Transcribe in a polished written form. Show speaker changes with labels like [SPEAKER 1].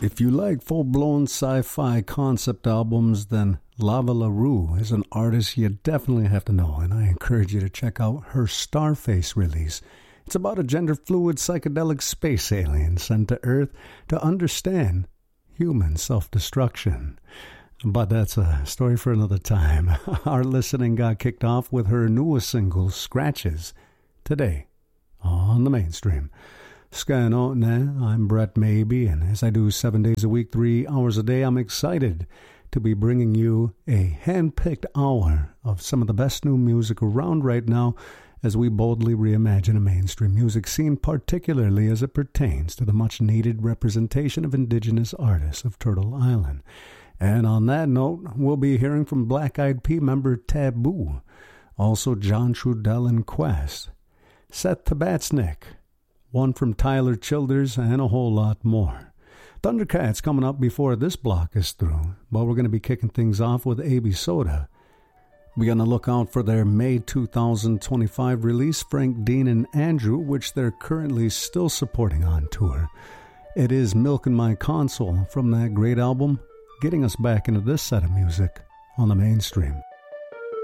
[SPEAKER 1] If you like full-blown sci-fi concept albums, then Lava LaRue is an artist you definitely have to know, and I encourage you to check out her Starface release. It's about a gender-fluid psychedelic space alien sent to Earth to understand human self-destruction. But that's a story for another time. Our listening got kicked off with her newest single, Scratches, today on the Mainstream. I'm Brett Maybe, and as I do 7 days a week, 3 hours a day, I'm excited to be bringing you a hand-picked hour of some of the best new music around right now as we boldly reimagine a mainstream music scene, particularly as it pertains to the much-needed representation of indigenous artists of Turtle Island. And on that note, we'll be hearing from Black Eyed Peas member Taboo, also John Trudell and Quest, Seth Tabatsnik, one from Tyler Childers, and a whole lot more. Thundercats coming up before this block is through, but we're going to be kicking things off with AB Soda. We're going to look out for their May 2025 release, Frank Dean and Andrew, which they're currently still supporting on tour. It is Milk in My Console from that great album, getting us back into this set of music on the Mainstream.